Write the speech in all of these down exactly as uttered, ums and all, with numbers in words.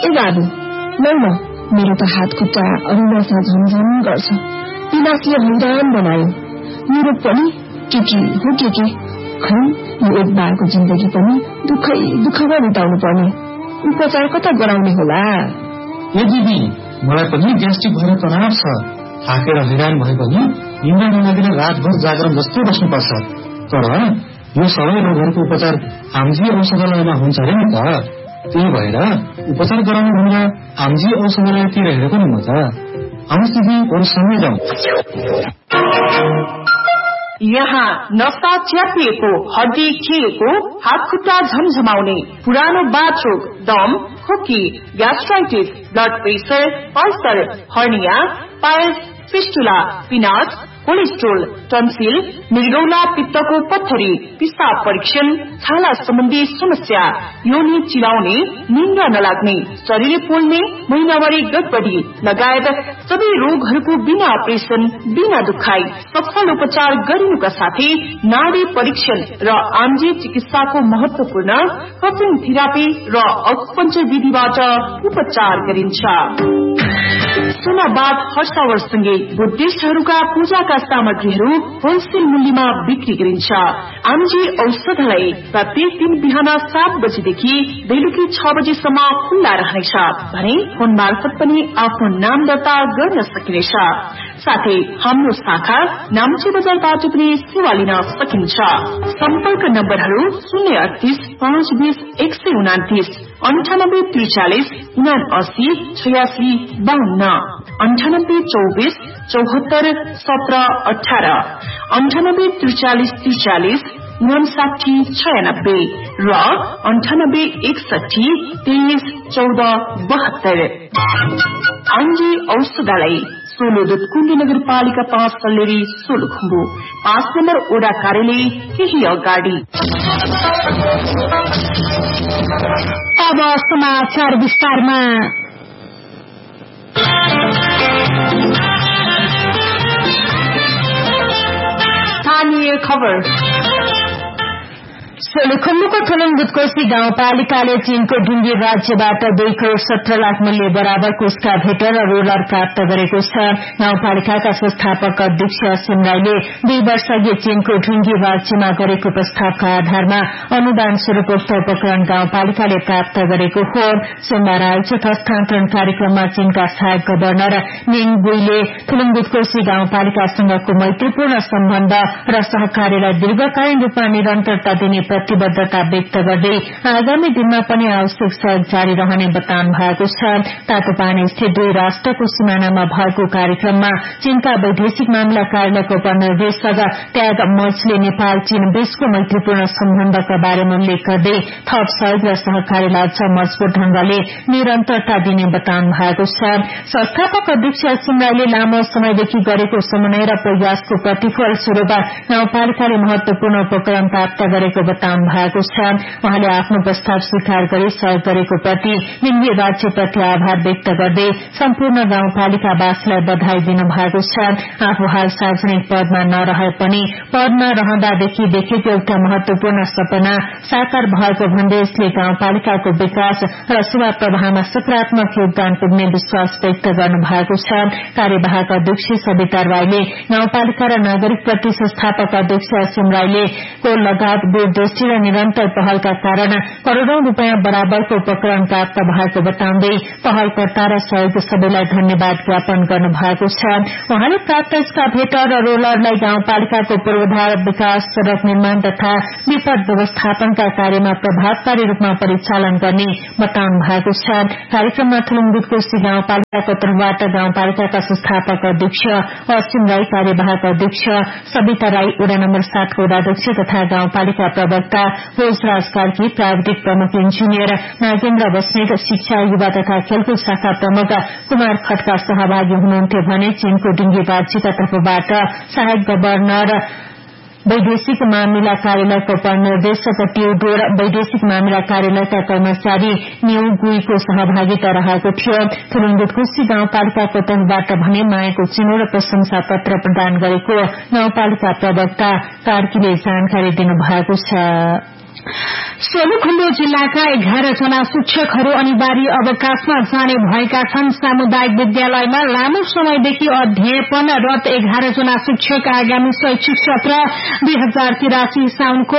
ए बाबु लौ न, मेरो त हात खुट्टा अरुणासा झमझम गर्छ। विनाशले हैरान बनायो। मेरो पनि के के हो के के खै, यो एक बारको जिन्दगी पनि दुःखै दुःखमा बिताउनु पर्ने। उपचार कता गराउने होला? ए दिदी, मलाई पनि ग्यास्ट्रिक भएर तनाव छ। थाकेर हैरान भए पनि निन्द्रा नलागेर रातभर जागरण जस्तो बस्नुपर्छ। तर यो सबै रोगहरूको उपचार आमजी औषधालयमा हुन्छ अरे नि त। त्यही भएर उपचार गराउनु भनेर आमजी औषधालयतिर हेरेको नि म त। आउनुहोस् दिदी, अरू सँगै जाउँ। यहाँ नसा च्यापिएको, हड्डी खिएको, हात खुट्टा झमझमाउने, पुरानो बाथरोग, दम, खोकी, gastritis, blood pressure, ulcer, hernia, piles, fistula, pinnate, cholesterol, tonsil, मृगौला पित्तको पत्थरी, पिसाब परीक्षण, छाला सम्बन्धी समस्या, योनि चिलाउने, निन्द्रा नलाग्ने, शरीर पोल्ने, महिनावारी गडबडी लगायत सबै रोगहरूको बिना अपरेसन, बिना दुखाई सफल उपचार गरिनुका साथै नाडी परीक्षण र आमजी चिकित्साको महत्वपूर्ण कपिङ थेरापी र अकुपञ्चर विधिबाट उपचार गरिन्छ। सुनाबाद हर्षावरसँगै बुद्धिस्टहरूका पूजाका सामग्रीहरू होलसेल मूल्यमा बिक्री गरिन्छ। आमजी औषधालय प्रत्येक दिन बिहान सात बजेदेखि बेलुकी छ बजेसम्म खुल्ला रहनेछ भने फोन मार्फत पनि आफ्नो नाम दर्ता गर्न सकिनेछ। साथै हाम्रो शाखा नाम्ची बजारबाट पनि सेवा लिन सकिन्छ। सम्पर्क नम्बरहरू शून्य अडतिस पाँच बीस एक सय उनातिस, अन्ठानब्बे त्रिचालिस उनासी छयासी बाहन्न, अन्ठानब्बे चौबिस चौहत्तर सत्र अठार, अन्ठानब्बे त्रिचालिस त्रिचालिस उनसाठी छयानब्बे र अन्ठानब्बे एकसठी तेइस चौध बहत्तर। आमजी औषधालय सोलोदुत कुण्डी नगरपालिका पाँच सल्लेरी सोलुखुम्बु, पाँच नम्बर ओडा कार्यालय केही अगाडि। अब समाचार विस्तारमा। स्थानीय खबर। सोलुखुम्बुको थुलुङबुटकोशी गाउँपालिकाले चीनको ढुङ्गी राज्यबाट दुई करोड़ सत्र लाख मूल्य बराबरको स्काभेटर र रोलर प्राप्त गरेको छ। गाउँपालिकाका संस्थापक अध्यक्ष असीम राईले दुई वर्ष अघि चीनको ढुङ्गी राज्यमा गरेको प्रस्तावका आधारमा अनुदान स्वरूप उक्त उपकरण गाउँपालिकाले प्राप्त गरेको हो। सोमबार आयोजित हस्तान्तरण कार्यक्रममा चीनका सहायक गवर्नर निङ गुईले थुलुङबुटकोशी गाउँपालिकासँगको मैत्रीपूर्ण सम्बन्ध र सहकार्यलाई दीर्घकालीन रूपमा निरन्तरता दिने प्रतिबद्धता व्यक्त गर्दै आगामी दिनमा पनि आवश्यक सहयोग जारी रहने बताउनु भएको छ। तातोपानी स्थित दुई राष्ट्रको सीमानामा भएको कार्यक्रममा चीनका वैदेशिक मामिला कार्यालयको उपनिर्देशक ट्याग मर्चले नेपाल चीन बीचको मैत्रीपूर्ण सम्बन्धका बारेमा उल्लेख गर्दै थप सहयोग र सहकार्यलाई अझ मजबूत ढंगले निरन्तरता दिने बताउनु भएको छ। संस्थापक अध्यक्ष असीम राईले लामो समयदेखि गरेको समन्वय र प्रयासको प्रतिफल स्वरूप गाउँपालिकाले महत्वपूर्ण उपकरण प्राप्त गरेको बताउनु भएको छ। उहाँले आफ्नो प्रस्ताव स्वीकार गरी सहयोग गरेको प्रति निम्बी राज्यप्रति आभार व्यक्त गर्दै सम्पूर्ण गाउँपालिकावासीलाई बधाई दिनु भएको छ। आफू हाल सार्वजनिक पदमा नरहे पनि पदमा रहँदादेखि देखेको एउटा महत्वपूर्ण सपना साकार भएको भन्दै यसले गाउँपालिकाको विकास र सेवा प्रवाहमा सकारात्मक योगदान पुग्ने विश्वास व्यक्त गर्नु भएको छ। कार्यवाहक अध्यक्ष सविता राईले गाउँपालिका र नागरिक प्रति संस्थापक अध्यक्ष असीम राईले को लगात दूरदृष्टि र निरन्तर पहलका कारण करोड़ौं रूपियाँ बराबरको उपकरण प्राप्त भएको बताउँदै पहलकर्ता र सहयोग सबैलाई धन्यवाद ज्ञापन गर्नु भएको छ। उहाँले प्राप्त स्काभेटर र रोलरलाई गाउँपालिकाको पूर्वाधार विकास, सड़क निर्माण तथा विपद व्यवस्थापनका कार्यमा प्रभावकारी रूपमा परिचालन गर्ने बताउनु भएको छ। कार्यक्रममा थुलुङबुटकोशी गाउँपालिकाको तर्फबाट गाउँपालिकाका संस्थापक अध्यक्ष असीम राई, कार्यवाहक अध्यक्ष सविता राई, वडा नम्बर सातको वडाध्यक्ष तथा गाउँपालिका प्रवक्ता भोजराज कार्की, प्राविधिक प्रमुख इन्जिनियर नागेन्द्र बस्नेत, शिक्षा, युवा तथा खेलकुद शाखा प्रमुख कुमार खड्का सहभागी हुनुहुन्थ्यो भने चीनको ढुङ्गी राज्यका तर्फबाट सहायक गवर्नर, वैदेशिक मामिला कार्यालयको उपनिर्देशक ट्यूडोर, वैदेशिक मामिला कार्यालयका कर्मचारी न्यू गुईको सहभागिता रहेको थियो। थुलुङबुटकोशी गाउँपालिकाको तर्फबाट भने मायाको चिनो र प्रशंसा पत्र प्रदान गरेको गाउँपालिका प्रवक्ता कार्कीले जानकारी दिनुभएको छ। सोलुखुम्बु जिल्लाका एघार जना शिक्षकहरू अनिवार्य अवकाशमा जाने भएका छन्। सामुदायिक विद्यालयमा लामो समयदेखि अध्ययनरत एघार जना शिक्षक आगामी शैक्षिक सत्र दुई हजार तिरासी साउनको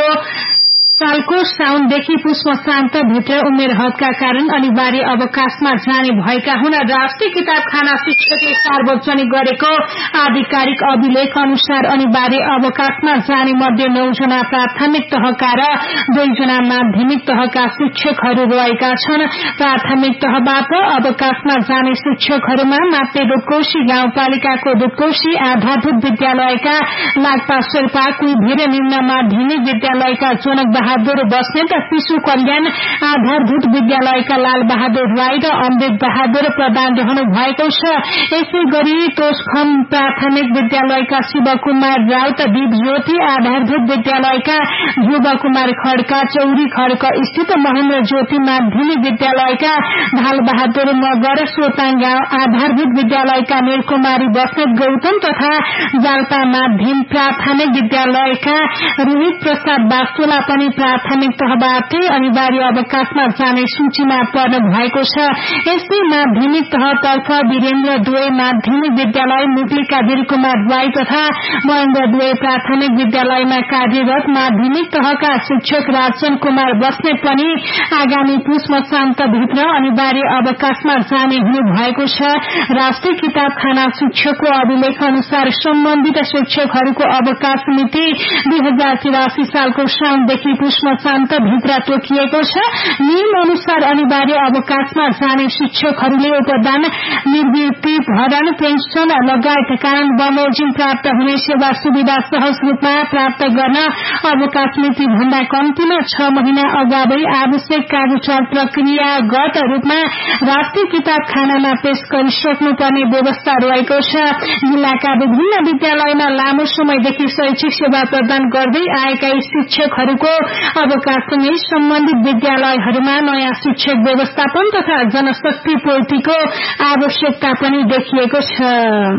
सालको साउनदेखि पुष्प शान्त भित्र उमेर हदका कारण अनिवार्य अवकाशमा जाने भएका हुन राष्ट्रिय किताबखाना शिक्षकले सार्वजनिक गरेको आधिकारिक अभिलेख अनुसार अनिवार्य अवकाशमा जाने मध्ये नौ जना प्राथमिक तहका र दुईजना माध्यमिक तहका शिक्षकहरू रहेका छन्। प्राथमिक तहबाट अवकाशमा जाने शिक्षकहरूमा माटे दुधकोशी गाउँपालिकाको दुधकोशी आधारभूत विद्यालयका लाक्पा शेर्पा कुइभेर निम्न माध्यमिक विद्यालयका जनक बहादुर बस्नेत, शिशु कल्याण आधारभूत विद्यालयका लाल बहादुर राई र अमृत बहादुर प्रधान रहनु भएको छ। यसै गरी तोसखम प्राथमिक विद्यालयका शिवकुमार राउत, दिपज्योति आधारभूत विद्यालयका ध्रुव कुमार खड्का, चौरी खड्क स्थित महेन्द्र ज्योति माध्यमिक विद्यालयका ढाल बहादुर मगर, सोताङ गाउँ आधारभूत विद्यालयका नीलकुमारी बस्नेत गौतम तथा जाल्पा माध्यमिक प्राथमिक विद्यालयका रोहित प्रसाद बास्तोला पनि प्राथमिक तहबाटै अनिवार्य अवकाशमा जाने सूचीमा पर्नु भएको छ। यस्तै माध्यमिक तहतर्फ वीरेन्द्र दुवै माध्यमिक विद्यालय, मुक्लिका वीरकुमार राई तथा महेन्द्र दुवै प्राथमिक विद्यालयमा कार्यरत माध्यमिक तहका शिक्षक राजन कुमार बस्नेत पनि आगामी पुष मसान्तभित्र अनिवार्य अवकाशमा जाने हुनु भएको छ। राष्ट्रिय किताबखाना शिक्षकको अभिलेख अनुसार सम्बन्धित शिक्षकहरूको अवकाश मिति दुई हजार तिरासी सालको साउनदेखि पुष्पशान्त भित्र तोकिएको छ। नियम अनुसार अनिवार्य अवकाशमा जाने शिक्षकहरूले उपदान, निवृत्ति भरण, पेन्सन लगायत कारण बमोजिम प्राप्त हुने सेवा सुविधा सहज रूपमा प्राप्त गर्न अवकाश मिति भन्दा कम्तीमा छ महिना अगावै आवश्यक कागजात प्रक्रियागत रूपमा राष्ट्रिय किताबखानामा पेश गरिसक्नुपर्ने व्यवस्था रहेको छ। जिल्लाका विभिन्न विद्यालयमा लामो समयदेखि शैक्षिक सेवा प्रदान गर्दै आएका शिक्षकहरूको अवकाशसँगै सम्बन्धित विद्यालयहरूमा नयाँ शिक्षक व्यवस्थापन तथा जनशक्ति पूर्तिको आवश्यकता पनि देखिएको छ।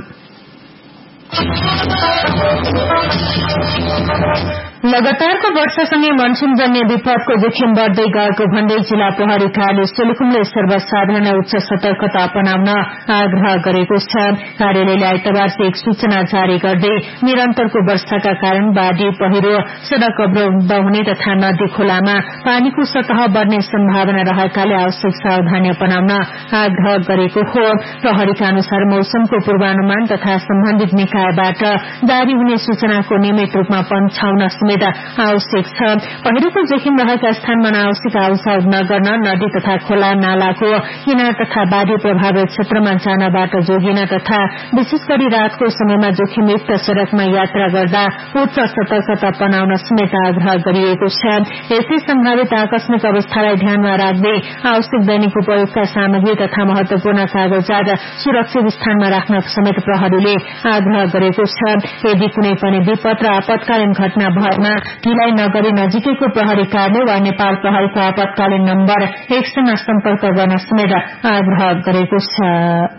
लगातारको वर्षासँगै मनसूनजन्य विपदको जोखिम बढ़दै गएको भन्दै जिल्ला प्रहरी कार्यालय सोलुखुम्बुले सर्वसाधारण उच्च सतर्कता अपनाउन आग्रह गरेको छ। कार्यालयले आइतबार एक सूचना जारी गर्दै निरन्तरको वर्षाका कारण बाढ़ी, पहिरो, सड़क अवरुद्ध हुने तथा नदी खोलामा पानीको सतह बढ़ने सम्भावना रहेकाले आवश्यक सावधानी अपनाउन आग्रह गरेको हो। प्रहरीका अनुसार मौसमको पूर्वानुमान तथा सम्बन्धित निकायबाट जारी हुने सूचनाको नियमित रूपमा पन्छाउन समेत आवश्यक छ। पहिरोको जोखिम रहेका स्थानमा अनावश्यक आवाजाही नगर्न, नदी तथा खोला नालाको किनार तथा बाढ़ी प्रभावित क्षेत्रमा जानबाट जोगिन तथा विशेष गरी रातको समयमा जोखिमयुक्त सड़कमा यात्रा गर्दा उच्च सतर्कता अपनाउन समेत आग्रह गरिएको छ। यसै सम्भावित आकस्मिक अवस्थालाई ध्यानमा राख्दै आवश्यक दैनिक उपयोगका सामग्री तथा महत्वपूर्ण कागजात सुरक्षित स्थानमा राख्न समेत प्रहरीले आग्रह गरेको छ। यदि कुनै पनि विपद र आपतकालीन घटना भएमा ढिलाइ नगरी नजिकैको प्रहरी कार्यालय वा नेपाल प्रहरीको आपतकालीन नम्बर एक सयमा सम्पर्क गर्न समेत आग्रह गरेको छ।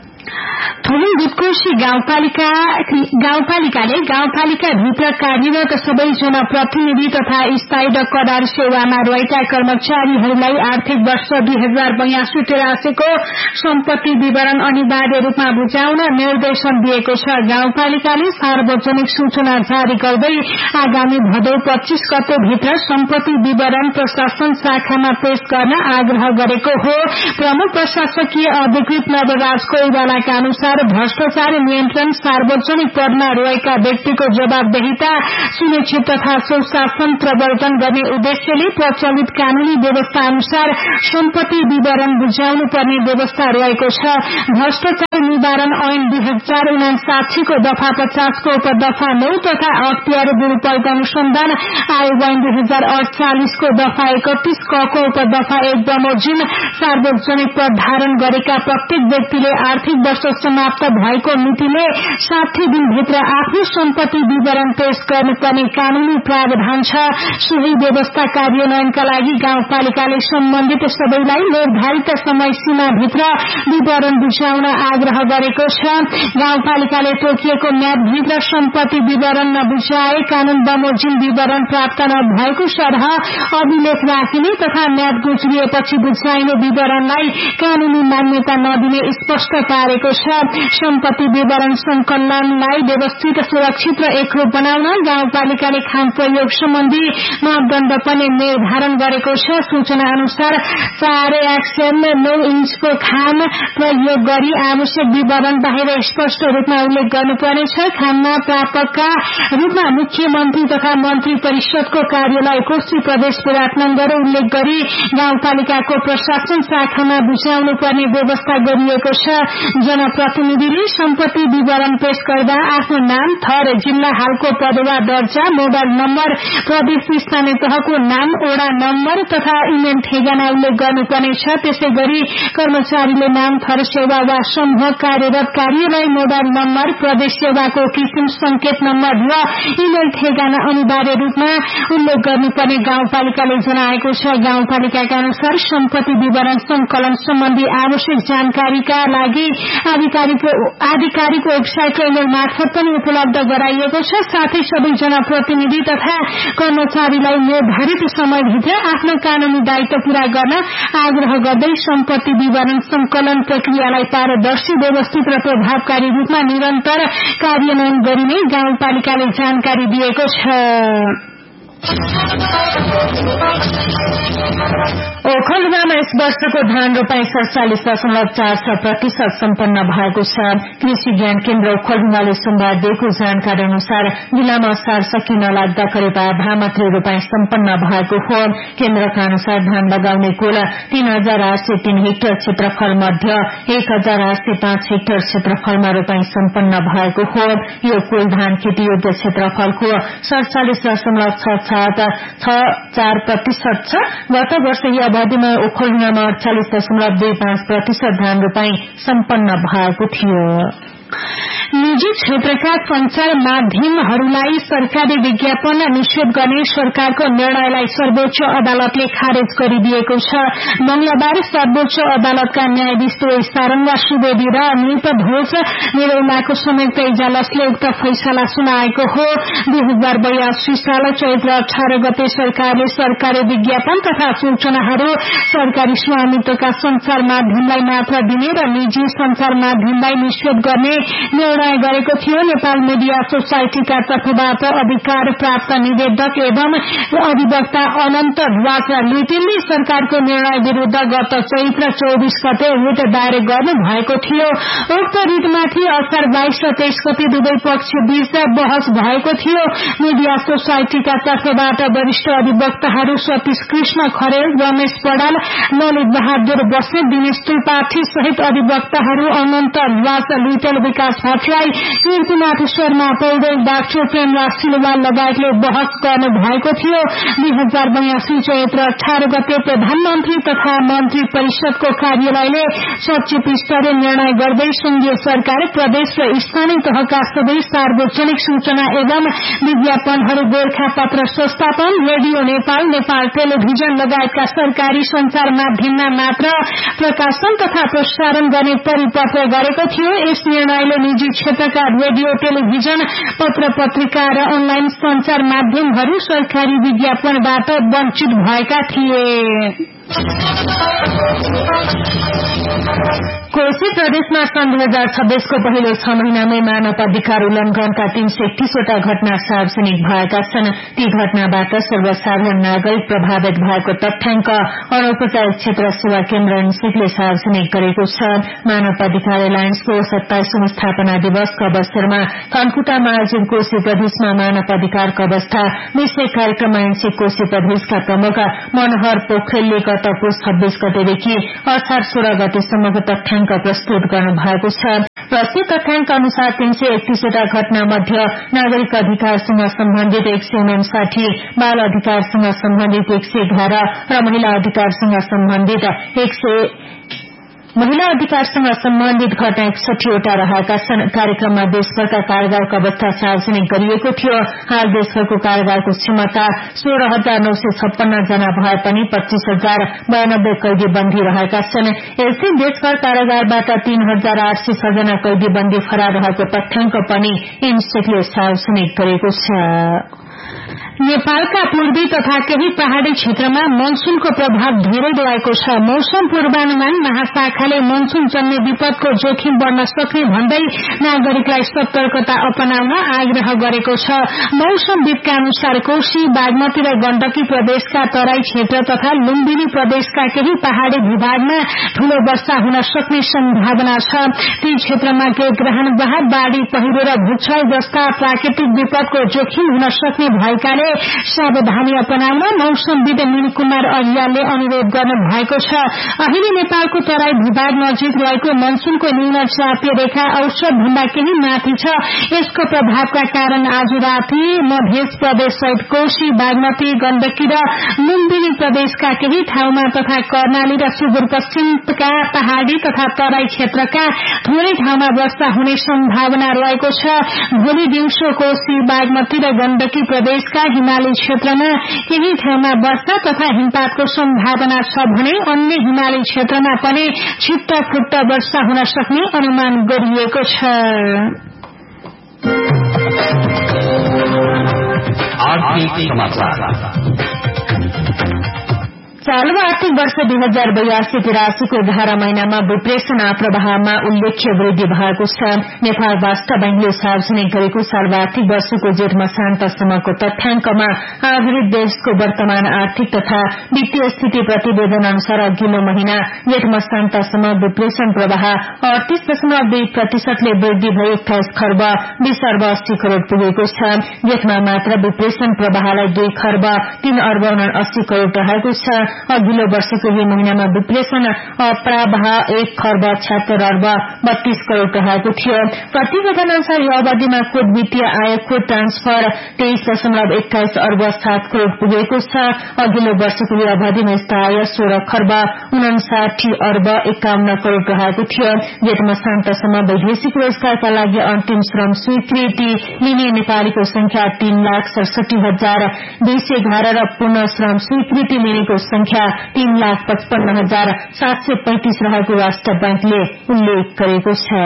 थुलिङ दुधकोशी गाउँपालिका गाउँपालिकाले गाउँपालिका भित्र कार्यरत सबै जनप्रतिनिधि तथा स्थायी र करार सेवामा रहेका कर्मचारीहरूलाई आर्थिक वर्ष दुई हजार बयासी तिरासीको सम्पत्ति विवरण अनिवार्य रूपमा बुझाउन निर्देशन दिएको छ। गाउँपालिकाले सार्वजनिक सूचना जारी गर्दै आगामी भदौ पच्चीस गते भित्र सम्पत्ति विवरण प्रशासन शाखामा पेश गर्न आग्रह गरेको हो। प्रमुख प्रशासकीय अधिकृत नवराज कोइराला का अनुसार भ्रष्टाचार नियन्त्रण, सार्वजनिक पदमा रहेका व्यक्तिको जवाबदेहिता सुनिश्चित तथा सुशासन प्रवर्तन गर्ने उद्देश्यले प्रचलित कानूनी व्यवस्था अनुसार सम्पत्ति विवरण बुझाउनु पर्ने व्यवस्था रहेको छ। भ्रष्टाचार निवारण ऐन दुई हजार उनासाठीको दफा पचासको उपदफा नौ तथा अख्तियार दुरूपयोग अनुसन्धान आयोग ऐन दुई हजार अड़चालीसको दफा एकतीस कको उपदफा एक बमोजिम सार्वजनिक पद धारण गरेका प्रत्येक व्यक्तिले आर्थिक आर्थिक वर्ष समाप्त भएको मितिले साठी दिनभित्र आफ्नो सम्पत्ति विवरण पेश गर्नुपर्ने कानूनी प्रावधान छ। सोही व्यवस्था कार्यान्वयनका लागि गाउँपालिकाले सम्बन्धित सबैलाई निर्धारित समय सीमाभित्र विवरण बुझाउन आग्रह गरेको छ। गाउँपालिकाले तोकिएको म्यादभित्र सम्पत्ति विवरण नबुझाए कानून बमोजिम विवरण प्राप्त नभएको सरह अभिलेख राखिने तथा म्याद गुज्रिएपछि बुझाइने विवरणलाई कानूनी मान्यता नदिने स्पष्ट पारेको छ। सम्पत्ति विवरण संकलनलाई व्यवस्थित, सुरक्षित र एकरूप बनाउन गाउँपालिकाले खाम प्रयोग सम्बन्धी मापदण्ड पनि निर्धारण गरेको छ। सूचना अनुसार चार एक्सएल नौ इन्चको खाम प्रयोग गरी आवश्यक विवरण बाहिर स्पष्ट रूपमा उल्लेख गर्नुपर्नेछ। खाममा प्रापकका रूपमा मुख्यमन्त्री तथा मन्त्री परिषदको कार्यालय कोशी प्रदेश विराटनगर उल्लेख गरी गाउँपालिकाको प्रशासन शाखामा बुझाउनु पर्ने व्यवस्था गरिएको छ। जनप्रतिनिधिले सम्पत्ति विवरण पेश गर्दा आफ्नो नाम, थर, जिल्ला, हालको पदवा दर्जा, मोबाइल नम्बर, प्रदेश स्थानीय तहको नाम, ओडा नम्बर तथा इमेल ठेगाना उल्लेख गर्नुपर्ने छ। त्यसै गरी कर्मचारीले नाम, थर, सेवा वा समूह, कार्यरत कार्यालय, मोबाइल नम्बर, प्रदेश सेवाको किसिम, संकेत नम्बर र इमेल ठेगाना अनिवार्य रूपमा उल्लेख गर्नुपर्ने गाउँपालिकाले जनाएको छ। गाउँपालिकाका अनुसार सम्पत्ति विवरण संकलन सम्बन्धी आवश्यक जानकारीका लागि आधिकारिक वेबसाइट र इमेल मार्फत पनि उपलब्ध गराइएको छ। साथै सबै जनप्रतिनिधि तथा कर्मचारीलाई निर्धारित समयभित्र आफ्नो कानूनी दायित्व पूरा गर्न आग्रह गर्दै सम्पत्ति विवरण संकलन प्रक्रियालाई पारदर्शी, व्यवस्थित र प्रभावकारी रूपमा निरन्तर कार्यान्वयन गरिने गाउँपालिकाले जानकारी दिएको छ। ओखलढुङ्गामा यस वर्षको धान रोपाई सड़चालिस दशमलव चार छ प्रतिशत सम्पन्न भएको छ। कृषि ज्ञान केन्द्र ओखलढुङ्गाले सोमबार दिएको जानकारी अनुसार जिल्लामा असार सकिन लाग्दा करिब आधा मात्रै रोपाई सम्पन्न भएको हो। केन्द्रका अनुसार धान लगाउने कुल तीन हजार आठ सय तीन हेक्टर क्षेत्रफल मध्ये एक हजार आठ सय पाँच हेक्टर क्षेत्रफलमा रोपाई सम्पन्न भएको हो। यो कुल धान खेतीयोग्य क्षेत्रफलको सड़चालिस दशमलव छ चार प्रतिशत छ। गत वर्ष यही अवधिमा ओखलढुङ्गामा अड़चालिस दशमलव दुई पाँच प्रतिशत धान रोपाई सम्पन्न भएको थियो। निजी क्षेत्रका संचार माध्यमहरूलाई सरकारी विज्ञापन निषेध गर्ने सरकारको निर्णयलाई सर्वोच्च अदालतले खारेज गरिदिएको छ। मंगलबार सर्वोच्च अदालतका न्यायाधीश सारंगा सुवेदी र निप भोज निरौलाको संयुक्त इजलासले उक्त फैसला सुनाएको हो। दुई हजार बयासी साल चैत्र अठार गते सरकारले सरकारी विज्ञापन तथा सूचनाहरू सरकारी स्वामित्वका संचार माध्यमलाई मात्र दिने र निजी संचार माध्यमलाई निषेध गर्ने निर्णय गरेको थियो। नेपाल मिडिया सोसाइटीका तर्फबाट अधिकार प्राप्त निवेदक एवं अधिवक्ता अनन्त ध्वाचा लुइटेलले सरकारको निर्णय विरूद्ध गत चैत्र चौबीस गते रिट दायर गर्नु भएको थियो। उक्त रिटमाथि असार बाइस र तेइस गते दुवै पक्ष बीच बहस भएको थियो। मिडिया सोसाइटीका तर्फबाट वरिष्ठ अधिवक्ताहरू सतीश कृष्ण खरेल, रमेश पडाल, ललित बहादुर बस्नेत, दिनेश त्रिपाठी सहित अधिवक्ताहरू अनन्त ध्वाचा लुइटेल, विकास भट्टराई, कीर्तिनाथ शर्मा पौडेल, डाक्टर प्रेमराज सिलवाल लगायतले बहस गर्नु भएको थियो। दुई हजार बयासी चैत्र अठार गते प्रधानमन्त्री तथा मन्त्री परिषदको कार्यालयले सचिव स्तरीय निर्णय गर्दै संघीय सरकार, प्रदेश र स्थानीय तहका सबै सार्वजनिक सूचना एवं विज्ञापनहरू गोरखापत्र संस्थापन, रेडियो नेपाल, नेपाल टेलिभिजन लगायतका सरकारी संचार माध्यममा मात्र प्रकाशन तथा प्रसारण गर्ने परिपत्र गरेको थियो। यस निर्णयले निजी क्षेत्रका रेडियो, टेलिभिजन, पत्र पत्रिका र अनलाइन संचार माध्यमहरू सरकारी विज्ञापनबाट वञ्चित भएका थिए। कोशी प्रदेशमा सन् दुई हजार छब्बीसको पहिलो छ महिनामै मानव अधिकार उल्लंघनका तीन सय एकतीसवटा घटना सार्वजनिक भएका छन्। ती घटनाबाट सर्वसाधारण नागरिक प्रभावित भएको तथ्याङ्क अनौपचारिक क्षेत्र सेवा केन्द्र एनसीले सार्वजनिक गरेको छ। मानव अधिकार एलायन्सको सत्ताइसौं स्थापना दिवसको अवसरमा धनकुटामा आयोजित कोशी प्रदेशमा मानव अधिकारको अवस्था विषय कार्यक्रममा एनसी कोशी प्रदेशका प्रमुख मनोहर पोखरेलले गत पुस छब्बीस गतेदेखि असार सोह्र गतेसम्मको तथ्याङ्क प्रस्तुत गर्नु भएको छ। प्रस्तुत तथ्याङ्क अनुसार तीन सय एकतीसवटा घटना मध्ये नागरिक अधिकारसँग सम्बन्धित एक सय उनासाठी, बाल अधिकारसँग सम्बन्धित एक सय एघार र महिला अधिकारसँग सम्बन्धित एक सय महिला अधिकारसँग सम्बन्धित घटना एकसठीवटा रहेका छन्। कार्यक्रममा देशभरका कारागारको अवस्था सार्वजनिक गरिएको थियो। हाल देशभरको कारागारको क्षमता सोह्र हजार नौ सय छप्पन्न जना भए पनि पच्चीस हजार बयानब्बे कैदी बन्दी रहेका छन्। यसै देशभर कारागारबाट तीन हजार आठ सय छ जना कैदी बन्दी फरार रहेको तथ्याङ्क पनि इन्सेकले सार्वजनिक गरेको छ। नेपालका पूर्वी तथा केही पहाड़ी क्षेत्रमा मनसूनको प्रभाव धेरै रहेको छ। मौसम पूर्वानुमान महाशाखाले मनसून जन्य विपदको जोखिम बढ़न सक्ने भन्दै नागरिकलाई सतर्कता अपनाउन आग्रह गरेको छ। मौसमविदका अनुसार कोशी, बागमती र गण्डकी प्रदेशका तराई क्षेत्र तथा लुम्बिनी प्रदेशका केही पहाड़ी भूभागमा ठूलो वर्षा हुन सक्ने सम्भावना छ। ती क्षेत्रमा ग्रहण, बाढ़ी, पहिरो र भूक्षय जस्ता प्राकृतिक विपदको जोखिम हुन सक्ने भएकाले सावधानी अपनाउन मौसमविद मीनकुमार अरियालले अनुरोध गर्नु भएको छ। अहिले नेपालको तराई भूभाग नजिक रहेको मनसूनको न्यून चापीय रेखा औसत भन्दा केही माथि छ। यसको प्रभावका कारण आज राति मध्य प्रदेश सहित कोशी, बागमती, गण्डकी र लुम्बिनी प्रदेशका केही ठाउँमा तथा कर्णाली र सुदूरपश्चिमका पहाड़ी तथा तराई क्षेत्रका थोरै ठाउँमा वर्षा हुने सम्भावना रहेको छ। भोलि दिउँसो कोशी, बागमती र गण्डकी प्रदेशका हिमाली क्षेत्रमा केही ठाउँमा वर्षा तथा हिमपातको सम्भावना छ भने अन्य हिमाली क्षेत्रमा पनि छिट्टा फुट्टा वर्षा हुन सक्ने अनुमान गरिएको छ। चालू आर्थिक वर्ष दुई हजार बयासी तिरासीको एघार महिनामा विप्रेषण प्रवाहमा उल्लेख्य वृद्धि भएको छ। नेपाल वास्ता बैंकले सार्वजनिक गरेको चालू आर्थिक वर्षको जेठ मसान्तसम्मको तथ्याङ्कमा आधारित देशको वर्तमान आर्थिक तथा वित्तीय स्थिति प्रतिवेदन अनुसार अघिल्लो महिना जेठ मसान्तसम्म विप्रेषण प्रवाह अडतीस दशमलव दुई प्रतिशतले वृद्धि भई एक्काइस खर्ब बीस अर्ब अस्सी करोड़ पुगेको छ। जेठमा मात्र विप्रेषण प्रवाहलाई दुई खर्ब तीन अर्ब अस्सी करोड़ रहेको छ। अघिल्लो वर्षको यही महिनामा विप्रेषण प्रवाह एक खर्ब छत्तर अर्ब बत्तीस करोड़ रहेको थियो। प्रतिवेदन अनुसार यो अवधिमा कोट वित्तीय आय कोट ट्रान्सफर तेइस दशमलव एक्काइस अर्ब सात करोड़ पुगेको छ। अघिल्लो वर्षको यो अवधिमा यस्ता आय सोह्र खर्ब उनासाठी अर्ब एकाउन्न करोड़ रहेको थियो। जेठ मसान्तसम्म वैदेशिक रोजगारका लागि अन्तिम श्रम स्वीकृति लिने नेपालीको संख्या तीन लाख सडसठी हजार दुई सय एघार र पूर्ण श्रम स्वीकृति लिनेको संख्या तीन लाख पचपन्न हजार सात सय पैंतिस रहेको राष्ट्र बैंकले उल्लेख गरेको छ।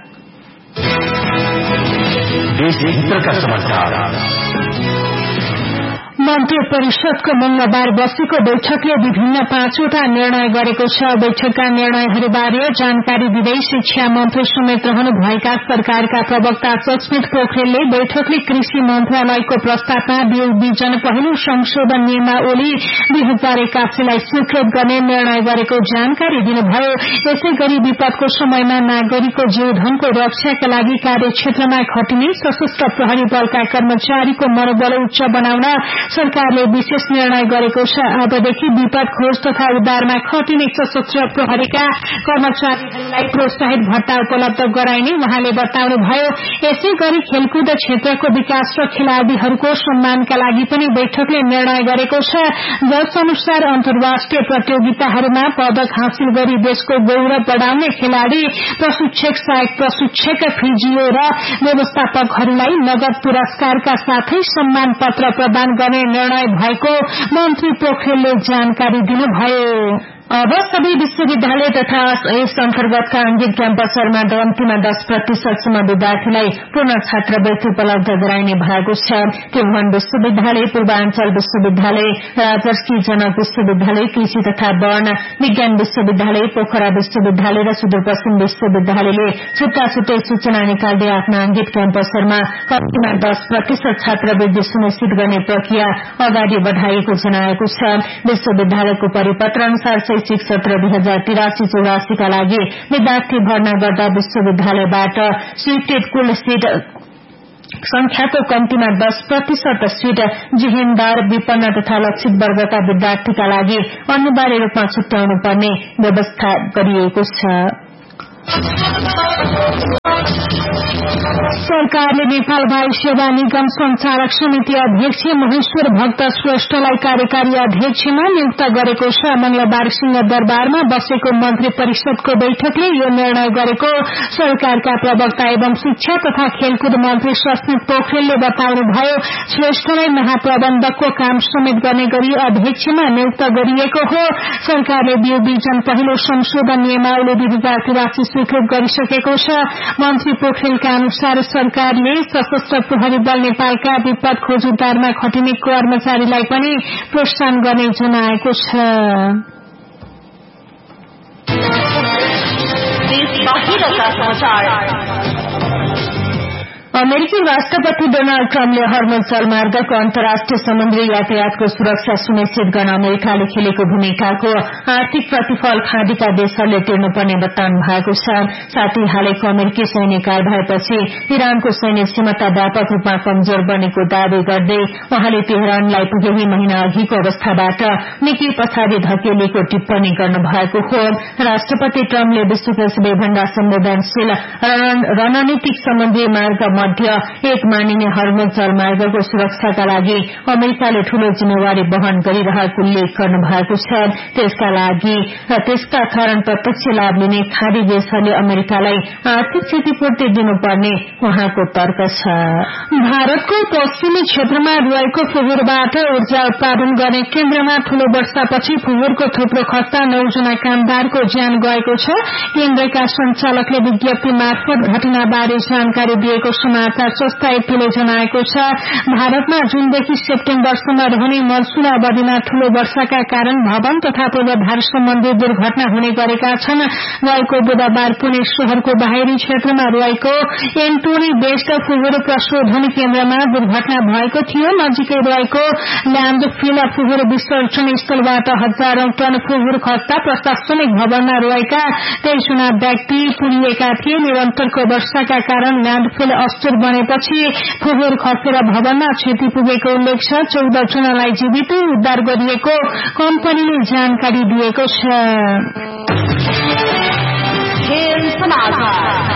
मन्त्री परिषदको मंगलबार बसेको बैठकले विभिन्न पाँचवटा निर्णय गरेको छ। बैठकका निर्णयहरूबारे जानकारी दिँदै शिक्षा मन्त्री समेत रहनु भएका सरकारका प्रवक्ता सचमित पोखरेलले बैठकले कृषि मन्त्रालयको प्रस्तावमा बिउ बिजन पहिलो संशोधन नियमावली दुई हजार एकासीलाई स्वीकृत गर्ने निर्णय गरेको जानकारी दिनुभयो। यसै गरी विपदको समयमा नागरिकको जीवधनको रक्षाका लागि कार्यक्षेत्रमा खटिने सशस्त्र प्रहरी बलका कर्मचारीको मनोबल उच्च बनाउन सरकारले विशेष निर्णय गरेको छ। अबदेखि विपद खोज तथा उद्धारमा खटिने सशस्त्र प्रहरीका कर्मचारीहरूलाई प्रोत्साहित भत्ता उपलब्ध गराइने उहाँले बताउनुभयो। यसै गरी खेलकुद क्षेत्रको विकास र खेलाड़ीहरूको सम्मानका लागि पनि बैठकले निर्णय गरेको छ। जस अनुसार अन्तर्राष्ट्रिय प्रतियोगिताहरूमा पदक हासिल गरी देशको गौरव बढ़ाउने खेलाड़ी, प्रशिक्षक, सहायक प्रशिक्षक, फिजियो र व्यवस्थापकहरूलाई नगद पुरस्कारका साथै सम्मान पत्र प्रदान गर्ने निर्णय भएको मन्त्री पोखरेलले जानकारी दिनुभयो। अब सबै विश्वविद्यालय तथा यस अन्तर्गतका अंगित क्याम्पसहरूमा अन्तिम दस प्रतिशतसम्म विद्यार्थीलाई पूर्ण छात्रवृत्ति उपलब्ध गराइने भएको छ। त्रिभुवन विश्वविद्यालय, पूर्वाञ्चल विश्वविद्यालय, राजर्षि जनक विश्वविद्यालय, कृषि तथा वन विज्ञान विश्वविद्यालय, पोखरा विश्वविद्यालय र सुदूरपश्चिम विश्वविद्यालयले छुट्टा छुट्टै सूचना निकाल्दै आफ्ना अंगित क्याम्पसहरूमा अन्तिम दस प्रतिशत छात्रवृत्ति सुनिश्चित गर्ने प्रक्रिया अगाडि बढ़ाएको जनाएको छ। विश्वविद्यालयको परिपत्र अनुसार शैक्षिक सत्र दुई हजार तिरासी चौरासीका लागि विद्यार्थी भर्ना गर्दा विश्वविद्यालयबाट स्वीकृत कुल सीट संख्याको कम्तीमा दस प्रतिशत सीट जिहेन्दार, विपन्न तथा लक्षित वर्गका विद्यार्थीका लागि अनिवार्य रूपमा छुट्याउनु पर्ने व्यवस्था गरिएको छ। सरकारले नेपाल वायु सेवा निगम संचालक समिति अध्यक्ष महेश्वर भक्त श्रेष्ठलाई कार्यकारी अध्यक्षमा नियुक्त गरेको छ। मंगलबार सिंहदरबारमा बसेको मन्त्री परिषदको बैठकले यो निर्णय गरेको सरकारका प्रवक्ता एवं शिक्षा तथा खेलकुद मन्त्री सस्मित पोखरेलले बताउनुभयो। श्रेष्ठलाई महाप्रबन्धकको काम समेत गर्ने गरी अध्यक्षमा नियुक्त गरिएको हो। सरकारले बिउ बिजन पहिलो संशोधन नियमावली दुई हजार तिरासी स्वीकृत गरिसकेको छ। मन्त्री पोखरेलका अनुसार सरकारले सशस्त्र प्रहरी बल नेपालका विपद खोज उद्धारमा खटिने कर्मचारीलाई पनि प्रोत्साहन गर्ने जनाएको छ। अमेरिकी राष्ट्रपति डोनाल्ड ट्रम्पले हर्मुज जलमार्गको अन्तर्राष्ट्रिय समुद्री यातायातको सुरक्षा सुनिश्चित गर्न अमेरिकाले खेलेको भूमिकाको आर्थिक प्रतिफल खाडीका देशहरूले तिर्नुपर्ने बताउनु भएको छ। साथै हालैको अमेरिकी सैन्य कारबाहीपछि इरानको सैन्य क्षमता व्यापक रूपमा कमजोर बनेको दावी गर्दै उहाँले तेहरानलाई केही महिना अघिको अवस्थाबाट निकै पछाडि धकेलिएको टिप्पणी गर्नु भएको हो। राष्ट्रपति ट्रम्पले विश्वको सबैभन्दा संवेदनशील रणनीतिक समुद्री मार्ग मध्य एक मानिने हर्मुज जलमार्गको सुरक्षाका लागि अमेरिकाले ठूलो जिम्मेवारी वहन गरिरहेको उल्लेख गर्नु भएको छ। त्यसका लागि र त्यसका कारण प्रत्यक्ष लाभ लिने खाडी देशहरूले अमेरिकालाई आर्थिक क्षतिपूर्ति दिनुपर्ने उहाँको तर्क छ। भारतको पश्चिमी क्षेत्रमा रहेको फोहोरबाट ऊर्जा उत्पादन गर्ने केन्द्रमा ठूलो वर्षापछि फोहोरको थुप्रो खस्ता नौजना कामदारको ज्यान गएको छ। केन्द्रका संचालकले विज्ञप्ति मार्फत घटनाबारे जानकारी दिएको समाचार संस्था एपीले जनाएको छ। भारतमा जूनदेखि सेप्टेम्बरसम्म रहने मनसून अवधिमा ठूलो वर्षाका कारण भवन तथा पूर्वाधार सम्बन्धी दुर्घटना हुने गरेका छन्। गएको बुधबार पुणे शहरको बाहिरी क्षेत्रमा रहेको एन्टोनी बेस्ट फोहोर प्रशोधन केन्द्रमा दुर्घटना भएको थियो। नजिकै रहेको ल्याण्डफिल फोहोर विसर्जन स्थलबाट हजारौं टन फोहोर खस्ता प्रशासनिक भवनमा रहेका तेइसजना व्यक्ति पुरिएका थिए। निरन्तरको वर्षाका कारण ल्याण्डफिल अस्थिर बनेपछि फोहोर खसेर भवनमा क्षति पुगेको उल्लेख छ। चौध जनालाई जीवित उद्धार गरिएको कम्पनीले जानकारी दिएको छ।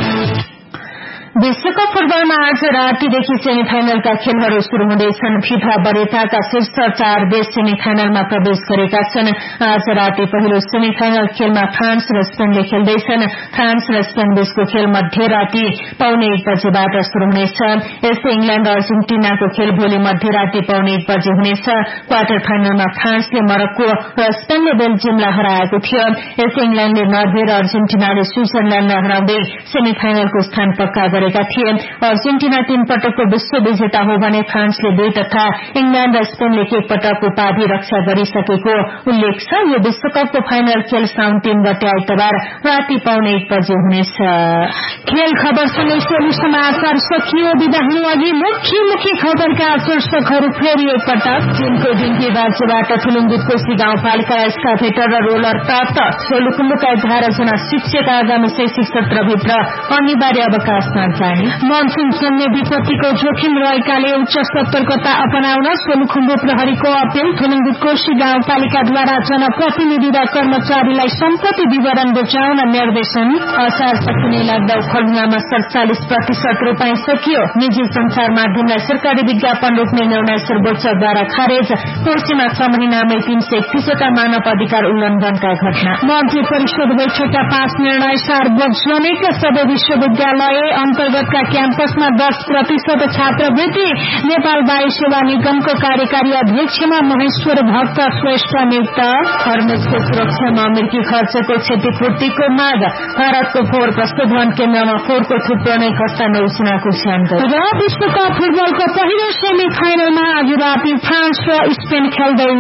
विश्वकप फुटबलमा आज रातिदेखि सेमी फाइनलका खेलहरू शुरू हुँदैछन्। फिफा वरियताका शीर्ष चार देश सेमी फाइनलमा प्रवेश गरेका छन्। आज राति पहिलो सेमी फाइनल खेलमा फ्रान्स र स्पेनले खेल्दैछन्। फ्रान्स र स्पेन बीचको खेल मध्यराति पौने एक बजेबाट शुरू हुनेछ। यस्तै इंग्ल्याण्ड अर्जेन्टिनाको खेल भोलि मध्यराति पौने एक बजे हुनेछ। क्वार्टर फाइनलमा फ्रान्सले मोरक्को र स्पेनले बेल्जियमलाई हराएको थियो। यस्तै इंग्ल्याण्डले नर्वे र अर्जेन्टिनाले स्विजरल्याण्डलाई हराउँदै सेमी फाइनलको स्थान पक्का गरेका थिए। अर्जेन्टिना तीन पटकको विश्व विजेता हो भने फ्रान्सले दुई तथा इंग्ल्याण्ड र स्पेनले एक पटक उपाधि रक्षा गरिसकेको उल्लेख छ। यो विश्वकपको फाइनल खेल साउन तीन गते आइतबार राति पौने एक बजे हुनेछ। खेल खबरसँगै सोलु समाचार सकियो। विदा हुनु अघि मुख्य मुख्य खबरका शीर्षकहरू फेरि एकपटक। चीनको डिङ्गी राज्यबाट थुलुङ्गु कोशी गाउँपालिका एस्काभेटर र रोलर प्राप्त। सोलुखुम्बुका एघार जना शिक्षक आगामी शैक्षिक सत्रभित्र अनिवार्य अवकाशमा जाने। मनसुन जन्य विपत्तिको जोखिम रहेकाले उच्च सतर्कता अपनाउन सोलुखुम्बु प्रहरीको अपील। थुलुङ्गु कोशी गाउँपालिकाद्वारा जनप्रतिनिधि र कर्मचारीलाई सम्पत्ति विवरण बुझाउन निर्देशन। असार सकिने लाग्दा खलुङ्गामा सडचालिस प्रतिशत रूपियाँ सकियो। निजी संचार माध्यमलाई सरकारी विज्ञापन रोक्ने निर्णय सर्वोच्चद्वारा खारेज। कोशीमा छ महिनामै तीन सय एकतीसवटा मानव अधिकार उल्लंघनका घटना। मन्त्री परिषद बैठकका पाँच निर्णय। सार्वजनिक सबै विश्वविद्यालय अन्तर्गतका क्याम्पसमा दस प्रतिशत छात्रवृत्ति। नेपाल वायु सेवा निगमको कार्यकारी अध्यक्षमा महेश्वर भक्त श्रेष्ठ नियुक्त। हर्मुजको सुरक्षामा अमेरिकी खर्चको क्षतिपूर्तिको माग। भारतको फोहोर प्रशोधन केन्द्रमा फोहोरको थुप्रो नै खस्ता नौजनाको ज्यान गयो। र विश्वकप फुटबलको पहिलो सेमी फाइनलमा आज राति फ्रान्स र स्पेन खेल्दै।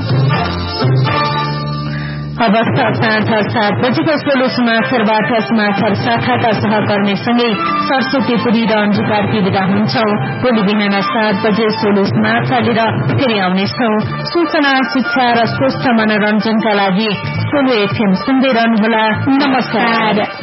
अवस्था साँझ सात बजेको सोलु समाचारबाट समाचार शाखाका सहकर्मीसँगै सरस्वती पुरी र अन्जु कार्की विदा हुन्छौ। भोलि बिहान सात बजे सोलु समाचार लिएर फेरि आउनेछौ। सूचना, शिक्षा र स्वस्थ मनोरञ्जनका लागि सोलु एफएम सुन्दै रहनुहोला। नमस्कार।